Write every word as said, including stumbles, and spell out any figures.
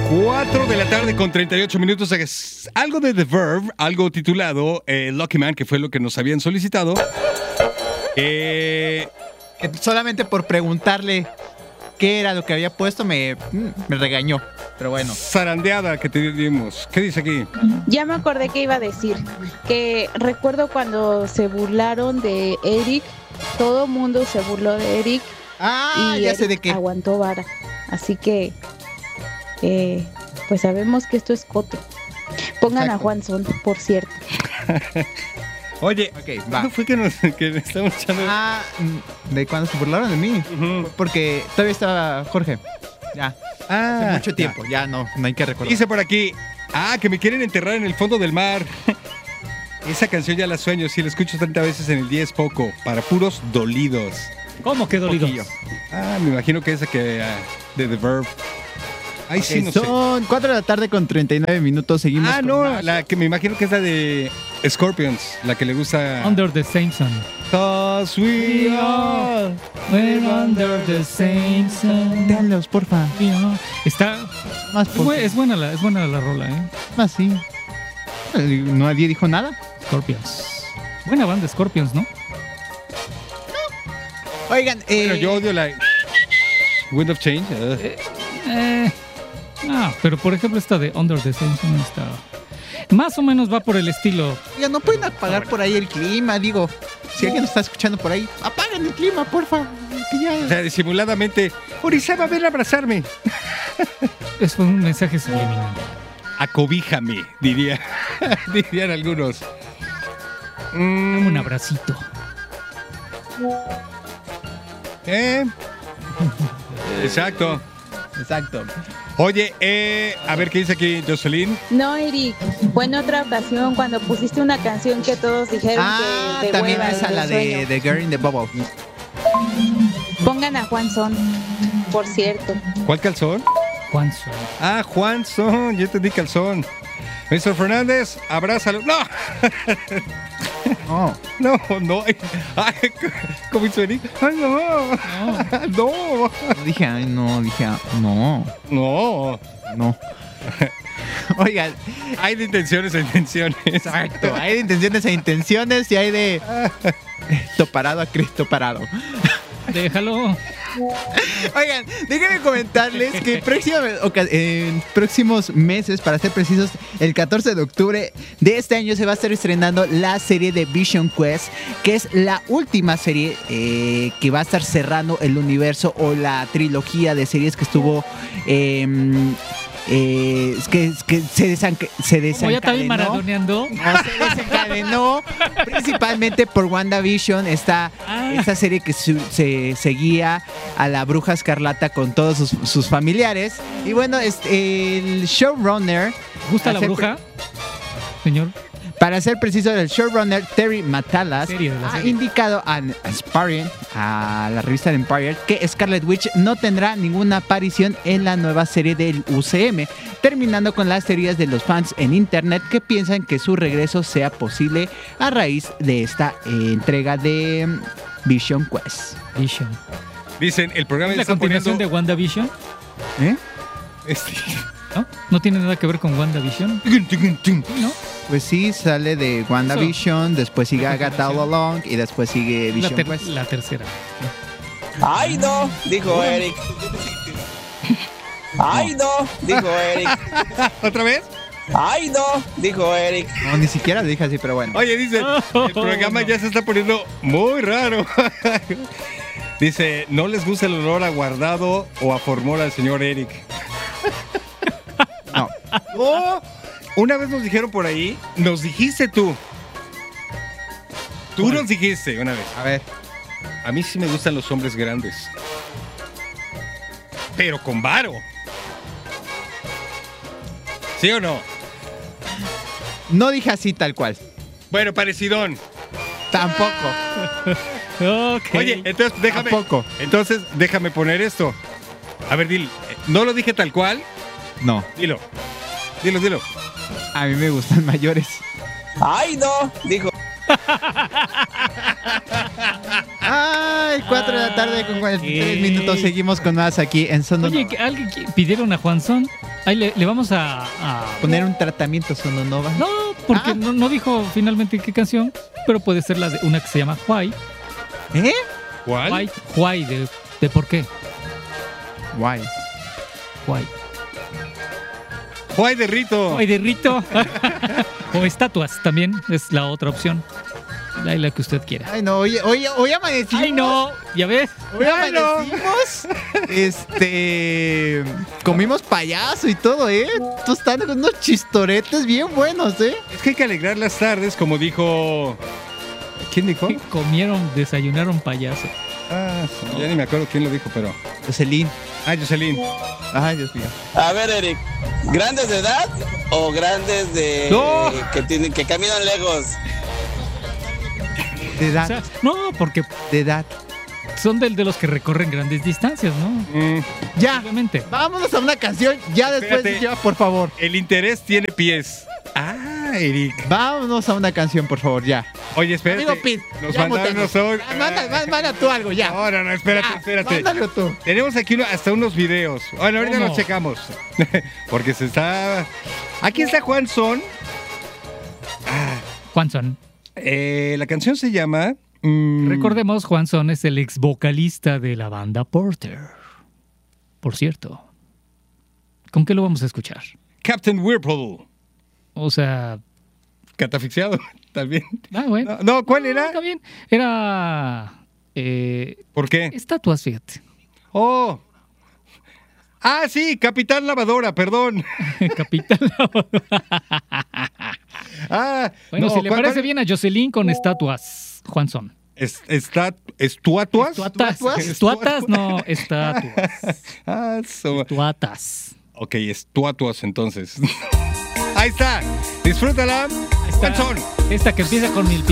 cuatro de la tarde con treinta y ocho minutos. Es algo de The Verve, algo titulado eh, Lucky Man, que fue lo que nos habían solicitado. Eh, Que solamente por preguntarle qué era lo que había puesto me, me regañó. Pero bueno. Zarandeada que te dimos. ¿Qué dice aquí? Ya me acordé que iba a decir. Que recuerdo cuando se burlaron de Eric. Todo mundo se burló de Eric. Ah, y ya Eric sé de qué. aguantó vara. Así que, eh, pues sabemos que esto es coto. Pongan Exacto. a Juan Son, por cierto. Oye, Ok, va. ¿cuándo fue que nos que estamos echando? Ah, ¿de cuando se burlaron de mí? Ujú. Porque todavía estaba Jorge. Ya. Ah, Hace mucho tiempo. Ya no, no hay que recordar. Dice por aquí, ah, que me quieren enterrar en el fondo del mar. Esa canción ya la sueño, si la escucho treinta veces en el día es poco, para puros dolidos. ¿Cómo que dolidos? Poquillo. Ah, me imagino que esa que ah, de The Verve. Ay, sí, Ok, no sé. son cuatro de la tarde con treinta y nueve minutos. Seguimos Ah, con no, más. la que me imagino que es la de Scorpions, la que le gusta. Under the same sun. Cause we are. We're under the same sun. Déjenlos, porfa. Está. Más, Es, porfa. bu- es buena la, es buena la rola, ¿eh? Más, sí. Eh, Nadie dijo nada. Scorpions. Buena banda Scorpions, ¿no? Oigan, eh, Pero yo odio la. Wind of Change. uh. Eh, no, pero por ejemplo esta de Under the Same Sun está. Más o menos va por el estilo. oigan, no pueden apagar por ahí el clima. Digo, si alguien nos está escuchando por ahí, apaguen el clima, porfa. Que ya... O sea, disimuladamente. Orizaba, ven a abrazarme. Es un mensaje subliminal. Acobíjame, diría. Dirían algunos. Mm, Un abracito. ¿Eh? Exacto. Exacto. Oye, eh, a ver qué dice aquí Jocelyn. No, Eric, fue en otra ocasión cuando pusiste una canción que todos dijeron Ah, que de también hueva, esa, de la de, sueño. de Girl in the Bubble. Pongan a Juan Son, por cierto. ¿Cuál calzón? Juanson. Ah, Juan Son, yo entendí calzón. mister Fernández, abrázalo. ¡No! No. No, no. Ay, ¿cómo hizo Eric? ¡Ay, no! ¡No! Dije, ay, no, dije, ah, no, No. no. Oigan, Hay de intenciones a intenciones. exacto. Hay de intenciones a intenciones y hay de Cristo parado a Cristo parado. Déjalo. Oigan, déjenme comentarles que próxima- oca- en próximos meses, para ser precisos, el catorce de octubre de este año se va a estar estrenando la serie de Vision Quest, que es la última serie eh, que va a estar cerrando el universo o la trilogía de series que estuvo... Eh, eh, que, que se, desanca- se Como ya está bien desencadenó. maradoneando. No, se desencadenó principalmente por WandaVision, esta, Ah. esta serie que su- se seguía a la Bruja Escarlata con todos sus, sus familiares. Y bueno, este, el showrunner... ¿Gusta la hacer- bruja? Señor. Para ser preciso, el showrunner Terry Matalas Serie de la ha serie. indicado a Asparian, a la revista de Empire, que Scarlet Witch no tendrá ninguna aparición en la nueva serie del U C M, terminando con las teorías de los fans en internet que piensan que su regreso sea posible a raíz de esta eh, entrega de mm, Vision Quest. Vision. Dicen, el programa ¿Es la está continuación poniendo... de WandaVision? ¿Eh? Este... ¿No? ¿No tiene nada que ver con WandaVision? ¿No? Pues sí, sale de WandaVision, después sigue Agatha All Along y después sigue La, Vision ter- Quest. la tercera. ¡Ay, no! Dijo Eric. ¡Ay, no! Dijo Eric. ¿Otra vez? ¡Ay, no! Dijo Eric. No, ni siquiera lo dije así, pero bueno. Oye, dice, Oh, el programa no. ya se está poniendo muy raro. Dice, ¿no les gusta el olor a guardado o a formol al señor Eric? No. No. Una vez nos dijeron por ahí, nos dijiste tú. Tú ¿Cuál? nos dijiste una vez. A ver. A mí sí me gustan los hombres grandes. Pero con varo. ¿Sí o no? No dije así tal cual. Bueno, parecidón. Tampoco. Ok. Oye, entonces déjame. Tampoco. Entonces déjame poner esto. A ver, dile. ¿No lo dije tal cual? No. Dilo. Dilo, dilo. A mí me gustan mayores. ¡Ay, no! Dijo. Ay, cuatro de la tarde con cuarenta y tres Ok. minutos. Seguimos con más aquí en Sono. Oye, ¿que ¿alguien qui- pidieron a Juanson? ahí le, le vamos a, a- Poner un tratamiento sononova. No, porque Ah. no, no dijo finalmente qué canción, pero puede ser la de una que se llama Why. ¿Eh? ¿Cuál? Why, why de, de por qué. Guay. Why. Juay de Rito. Why de Rito. O estatuas también es la otra opción. La, la que usted quiera. Ay, no, oye, oye, hoy amanecimos. Ay, no, ya ves. Hoy Ay, no. amanecimos. Este. Comimos payaso y todo, ¿eh? Tú estás con unos chistoretes bien buenos, ¿eh? Es que hay que alegrar las tardes, como dijo... ¿Quién dijo? Comieron, desayunaron payaso. Ah, sí, ya ni me acuerdo quién lo dijo, pero... Jocelyn. Ah, Jocelyn. Ay, Dios mío. A ver, Eric, ¿grandes de edad o grandes de No. que tienen que caminan legos? De edad. O sea, no, porque De edad. son del de los que recorren grandes distancias, ¿no? Mm, Ya. Obviamente. Vámonos a una canción. Ya después, Espérate. ya, por favor. el interés tiene pies. Ah, Eric. Vámonos a una canción, por favor, ya. Oye, espérate. Amigo Pete, Nos ya mandaron mutenos. nosotros. Ya, Manda, manda, manda tú algo, ya. No, no, no, espérate, Ya, espérate. Mándalo tú. Tenemos aquí uno- hasta unos videos. Bueno, ahorita ¿Cómo? los checamos. Porque se está... Aquí está Juan Son. Juanson. Eh, la canción se llama... mm, Recordemos, Juanson es el ex vocalista de la banda Porter. Por cierto. ¿Con qué lo vamos a escuchar? Captain Whirlpool. O sea. Catafixiado también. Ah, bueno. No, no, ¿cuál No, era? está bien. Era. Eh, ¿Por qué? estatuas, fíjate. Oh. Ah, sí, Capitán Lavadora, perdón. Capitán. Ah, Bueno, no, si le ¿cuál- parece cuál? bien a Jocelyn con estatuas, Juanson. Es, está, ¿Estatuas? Estuatas. ¿Estatuas? Estuatas, no, estatuas. Ah, so- Estuatas. ok, estatuas entonces. Ahí está. Disfrútala. Ahí está. Juan Son. Esta que empieza con el